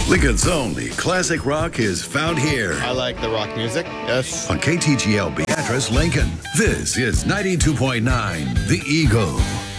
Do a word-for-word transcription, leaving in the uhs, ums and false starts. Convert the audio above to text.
Lincoln's only classic rock is found here. I like the rock music, yes. On K T G L Beatrice, Lincoln. This is ninety-two point nine The Eagle.